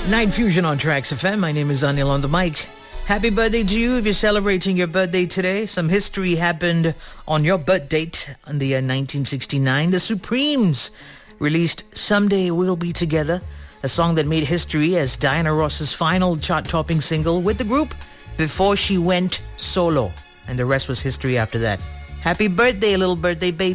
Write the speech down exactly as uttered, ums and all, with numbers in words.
Night Fusion on Tracks F M. My name is Anil on the mic. Happy birthday to you if you're celebrating your birthday today. Some history happened on your birth date in the year nineteen sixty-nine. The Supremes released Someday We'll Be Together, a song that made history as Diana Ross's final chart-topping single with the group before she went solo. And the rest was history after that. Happy birthday, little birthday baby.